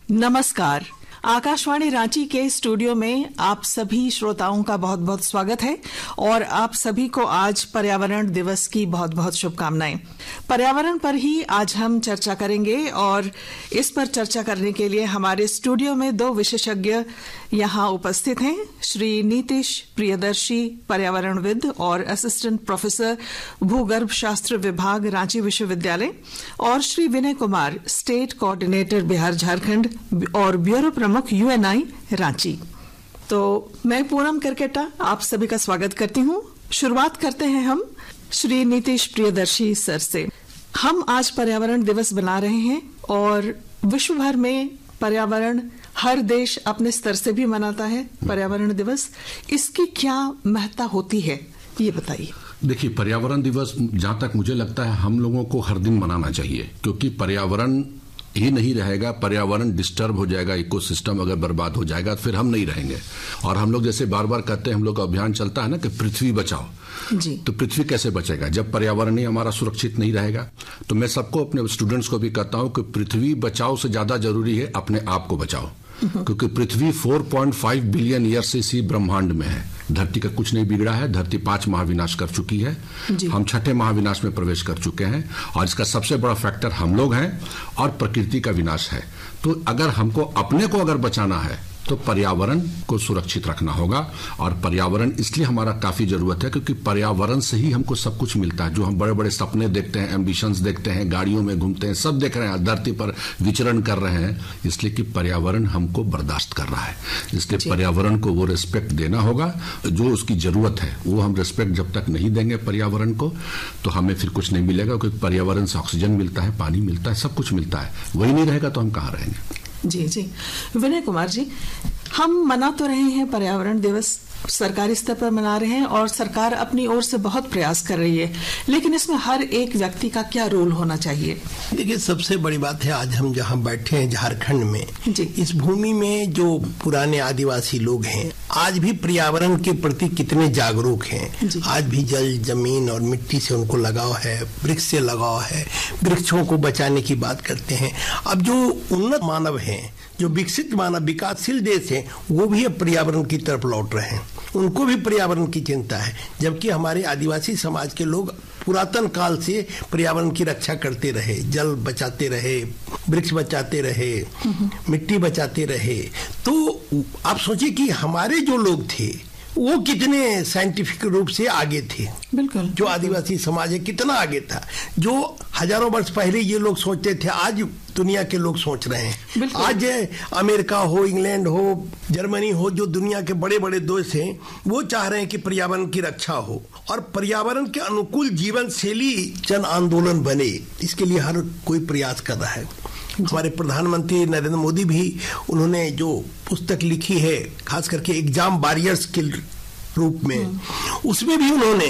नमस्कार। आकाशवाणी रांची के स्टूडियो में आप सभी श्रोताओं का बहुत बहुत स्वागत है और आप सभी को आज पर्यावरण दिवस की बहुत बहुत शुभकामनाएं। पर्यावरण पर ही आज हम चर्चा करेंगे और इस पर चर्चा करने के लिए हमारे स्टूडियो में दो विशेषज्ञ यहां उपस्थित हैं। श्री नीतीश प्रियदर्शी, पर्यावरणविद और असिस्टेंट प्रोफेसर भूगर्भ शास्त्र विभाग रांची विश्वविद्यालय, और श्री विनय कुमार, स्टेट कोऑर्डिनेटर बिहार झारखंड और ब्यूरो प्रमुख यूएनआई रांची। तो मैं पूनम करकेटा आप सभी का स्वागत करती हूं। शुरुआत करते हैं हम श्री नीतीश प्रियदर्शी सर से। हम आज पर्यावरण दिवस बना रहे हैं और विश्व भर में पर्यावरण, हर देश अपने स्तर से भी मनाता है पर्यावरण दिवस। इसकी क्या महत्ता होती है, ये बताइए। देखिए, पर्यावरण दिवस जहां तक मुझे लगता है हम लोगों को हर दिन मनाना चाहिए, क्योंकि पर्यावरण ही नहीं रहेगा, पर्यावरण डिस्टर्ब हो जाएगा, इकोसिस्टम अगर बर्बाद हो जाएगा तो फिर हम नहीं रहेंगे। और हम लोग जैसे बार बार कहते हैं, हम लोग का अभियान चलता है ना कि पृथ्वी बचाओ जी। तो पृथ्वी कैसे बचेगा जब पर्यावरण ही हमारा सुरक्षित नहीं रहेगा? तो मैं सबको, अपने स्टूडेंट्स को भी कहता हूं कि पृथ्वी बचाओ से ज्यादा जरूरी है अपने आप को बचाओ, क्योंकि पृथ्वी 4.5 बिलियन ईयर से इसी ब्रह्मांड में है। धरती का कुछ नहीं बिगड़ा है। धरती 5 महाविनाश कर चुकी है, हम 6ठे महाविनाश में प्रवेश कर चुके हैं और इसका सबसे बड़ा फैक्टर हम लोग हैं और प्रकृति का विनाश है। तो अगर हमको अपने को अगर बचाना है तो पर्यावरण को सुरक्षित रखना होगा। और पर्यावरण इसलिए हमारा काफी जरूरत है क्योंकि पर्यावरण से ही हमको सब कुछ मिलता है। जो हम बड़े बड़े सपने देखते हैं, एम्बिशंस देखते हैं, गाड़ियों में घूमते हैं, सब देख रहे हैं, धरती पर विचरण कर रहे हैं, इसलिए कि पर्यावरण हमको बर्दाश्त कर रहा है। इसलिए पर्यावरण को वो रिस्पेक्ट देना होगा जो उसकी जरूरत है। वो हम रिस्पेक्ट जब तक नहीं देंगे पर्यावरण को तो हमें फिर कुछ नहीं मिलेगा, क्योंकि पर्यावरण से ऑक्सीजन मिलता है, पानी मिलता है, सब कुछ मिलता है। वही नहीं रहेगा तो हम कहाँ रहेंगे। जी जी। विनय कुमार जी, हम मना तो रहे हैं पर्यावरण दिवस, सरकारी स्तर पर मना रहे हैं और सरकार अपनी ओर से बहुत प्रयास कर रही है, लेकिन इसमें हर एक व्यक्ति का क्या रोल होना चाहिए? देखिए, सबसे बड़ी बात है आज हम जहाँ बैठे हैं झारखंड में, इस भूमि में जो पुराने आदिवासी लोग हैं आज भी पर्यावरण के प्रति कितने जागरूक हैं। आज भी जल, जमीन और मिट्टी से उनको लगाव है, वृक्ष से लगाव है, वृक्षों को बचाने की बात करते हैं। अब जो उन्नत मानव हैं, जो विकसित मानव, विकासशील देश हैं, वो भी अब पर्यावरण की तरफ लौट रहे हैं। उनको भी पर्यावरण की चिंता है, जबकि हमारे आदिवासी समाज के लोग पुरातन काल से पर्यावरण की रक्षा करते रहे, जल बचाते रहे, वृक्ष बचाते रहे, मिट्टी बचाते रहे। तो आप सोचिए कि हमारे जो लोग थे वो कितने साइंटिफिक रूप से आगे थे। बिल्कुल। जो आदिवासी समाज है कितना आगे था। जो हजारों वर्ष पहले ये लोग सोचते थे आज दुनिया के लोग सोच रहे हैं। आज अमेरिका हो, इंग्लैंड हो, जर्मनी हो, जो दुनिया के बड़े बड़े देश हैं, वो चाह रहे हैं कि पर्यावरण की रक्षा हो और पर्यावरण के अनुकूल जीवन शैली जन आंदोलन बने। इसके लिए हर कोई प्रयास कर रहा है। हमारे प्रधानमंत्री नरेंद्र मोदी भी, उन्होंने जो पुस्तक लिखी है खास करके एग्जाम वॉरियर्स के रूप में, उसमें भी उन्होंने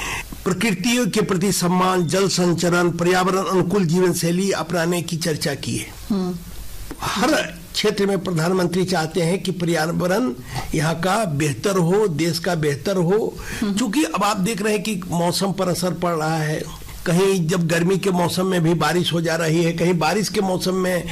प्रकृति के प्रति सम्मान, जल संचरण, पर्यावरण अनुकूल जीवन शैली अपनाने की चर्चा की है। हर क्षेत्र में प्रधानमंत्री चाहते हैं कि पर्यावरण यहाँ का बेहतर हो, देश का बेहतर हो। क्योंकि अब आप देख रहे हैं कि मौसम पर असर पड़ रहा है। कहीं जब गर्मी के मौसम में भी बारिश हो जा रही है, कहीं बारिश के मौसम में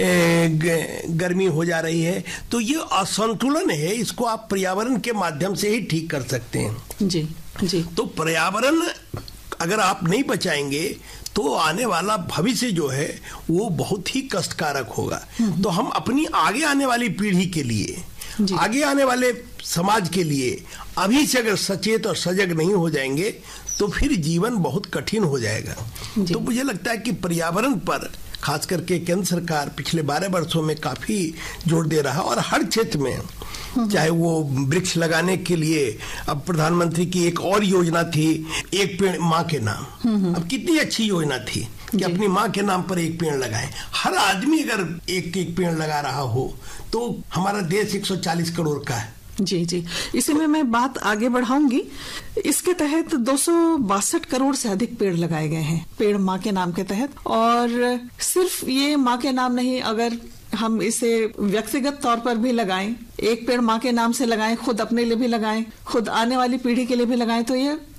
गर्मी हो जा रही है। तो ये असंतुलन है, इसको आप पर्यावरण के माध्यम से ही ठीक कर सकते हैं। जी जी। तो पर्यावरण अगर आप नहीं बचाएंगे तो आने वाला भविष्य जो है वो बहुत ही कष्टकारक होगा। तो हम अपनी आगे आने वाली पीढ़ी के लिए, आगे आने वाले समाज के लिए अभी से अगर सचेत और सजग नहीं हो जाएंगे तो फिर जीवन बहुत कठिन हो जाएगा। तो मुझे लगता है कि पर्यावरण पर खास करके केंद्र सरकार पिछले 12 वर्षों में काफी जोर दे रहा है और हर क्षेत्र में, चाहे वो वृक्ष लगाने के लिए, अब प्रधानमंत्री की एक और योजना थी, एक पेड़ माँ के नाम। अब कितनी अच्छी योजना थी कि अपनी माँ के नाम पर एक पेड़ लगाएं। हर आदमी अगर एक एक पेड़ लगा रहा हो तो हमारा देश 140 करोड़ का है। जी जी। इसी में मैं बात आगे बढ़ाऊंगी। इसके तहत 262 करोड़ से अधिक पेड़ लगाए गए हैं, पेड़ माँ के नाम के तहत। और सिर्फ ये माँ के नाम नहीं, अगर हम इसे व्यक्तिगत तौर पर भी लगाएं, एक पेड़ माँ के नाम से लगाएं, खुद अपने लिए भी लगाएं, खुद आने वाली पीढ़ी के लिए भी लगाएं, तो ये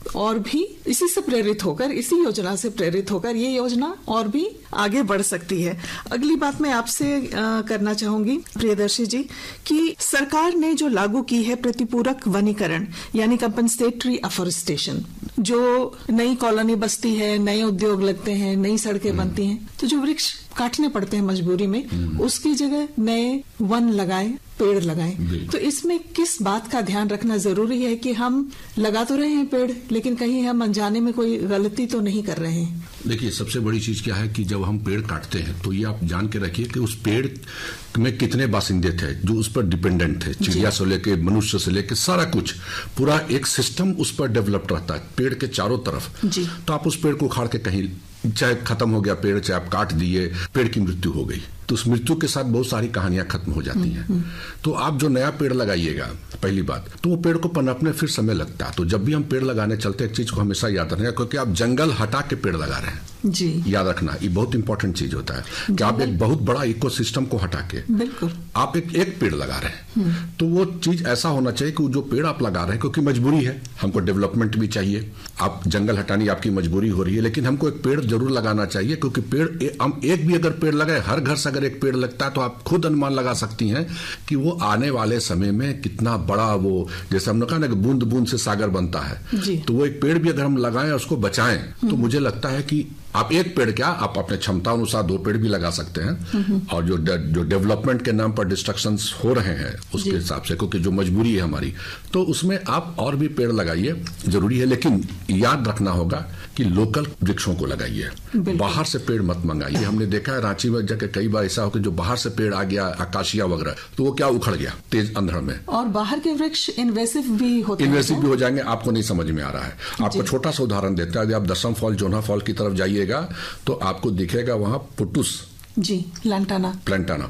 और भी इसी से प्रेरित होकर, इसी योजना से प्रेरित होकर ये योजना और भी आगे बढ़ सकती है। अगली बात मैं आपसे करना चाहूंगी प्रियदर्शी जी कि सरकार ने जो लागू की है प्रतिपूरक वनीकरण यानी कंपनसेटरी अफॉरेस्टेशन, जो नई कॉलोनी बसती है, नए उद्योग लगते हैं, नई सड़कें बनती हैं, तो जो वृक्ष काटने पड़ते हैं मजबूरी में, उसकी जगह नए वन लगाए, पेड़ लगाएं। तो इसमें किस बात का ध्यान रखना जरूरी है कि हम लगा तो रहे हैं पेड़, लेकिन कहीं हम अनजाने में कोई गलती तो नहीं कर रहे हैं? देखिए, सबसे बड़ी चीज क्या है कि जब हम पेड़ काटते हैं तो ये आप जान के रखिए कि उस पेड़ में कितने बासिंदे थे जो उस पर डिपेंडेंट थे, चिड़िया से लेके मनुष्य से लेके सारा कुछ, पूरा एक सिस्टम उस पर डेवलप रहता है पेड़ के चारों तरफ। तो आप उस पेड़ को उखाड़ के कहीं, चाहे खत्म हो गया पेड़, चाहे आप काट दिए, पेड़ की मृत्यु हो गई, तो उस मृत्यु के साथ बहुत सारी कहानियां खत्म हो जाती हैं। तो आप जो नया पेड़ लगाइएगा, पहली बात तो वो पेड़ को पनपने फिर समय लगता है। तो जब भी हम पेड़ लगाने चलते हैं, एक चीज को हमेशा याद रखना, क्योंकि आप जंगल हटा के पेड़ लगा रहे हैं जी, याद रखना, ये बहुत इंपॉर्टेंट चीज होता है कि आप एक बहुत बड़ा इकोसिस्टम को हटा के बिल्कुल आप एक पेड़ लगा रहे हैं। तो वो चीज ऐसा होना चाहिए कि जो पेड़ आप लगा रहे हैं, क्योंकि मजबूरी है, हमको डेवलपमेंट भी चाहिए, आप जंगल हटानी आपकी मजबूरी हो रही है, लेकिन हमको एक पेड़ जरूर लगाना चाहिए, क्योंकि पेड़, हम एक भी अगर पेड़ लगाए, हर घर से अगर एक पेड़ लगता है, तो आप खुद अनुमान लगा सकती हैं कि वो आने वाले समय में कितना बड़ा, वो जैसे हमने कहा ना कि बूंद बूंद से सागर बनता है, तो वो एक पेड़ भी अगर हम लगाएं, उसको बचाएं, तो मुझे लगता है कि आप एक पेड़ क्या, आप अपने क्षमता अनुसार 2 पेड़ भी लगा सकते हैं। और जो डेवलपमेंट के नाम पर डिस्ट्रक्शंस हो रहे हैं उसके हिसाब से, क्योंकि जो मजबूरी है हमारी, तो उसमें आप और भी पेड़ लगाइए, जरूरी है, लेकिन याद रखना होगा कि लोकल वृक्षों को लगाइए, बाहर से पेड़ मत मंगाइए। हमने देखा है रांची में जाकर कई बार ऐसा हो कि जो बाहर से पेड़ आ गया, आकाशिया वगैरह, तो वो क्या उखड़ गया तेज अंधड़ में, और बाहर के वृक्ष इन्वेसिव भी होते हैं, इन्वेसिव भी हो जाएंगे, आपको नहीं समझ में आ रहा है। आपको छोटा सा उदाहरण देता है, यदि आप दसम फॉल, जोना फॉल की तरफ जाइएगा तो आपको दिखेगा वहां पुटुस जी, प्लांटाना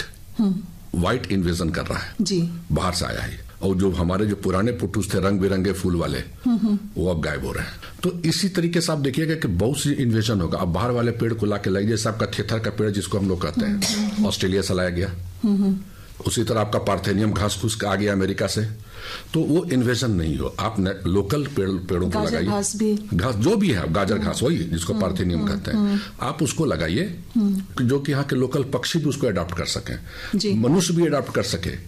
व्हाइट इन्वेजन कर रहा है जी, बाहर से आया है। और जो हमारे जो पुराने पुटुस थे रंग बिरंगे फूल वाले, वो अब गायब हो रहे हैं। तो इसी तरीके से आप देखिएगा कि बहुत सी इन्वेजन होगा। अब बाहर वाले पेड़ को लाके लाइए, जैसे आपका थेथर का पेड़ जिसको हम लोग कहते हैं, ऑस्ट्रेलिया से लाया गया, उसी तरह आपका पार्थेनियम घास फूस आ गया अमेरिका से, तो वो इन्वेजन नहीं हो, आप लोकल पेड़ों को लगाइए, घास जो भी है, गाजर घास वही जिसको पार्थेनियम कहते हैं, आप उसको लगाइए, जो कि यहाँ के लोकल पक्षी भी उसको अडॉप्ट कर सकें, मनुष्य भी अडॉप्ट कर सके,